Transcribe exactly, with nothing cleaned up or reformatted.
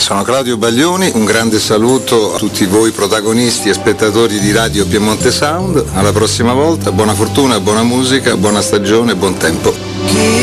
sono Claudio Baglioni, un grande saluto a tutti voi protagonisti e spettatori di Radio Piemonte Sound, alla prossima volta, buona fortuna, buona musica, buona stagione, buon tempo.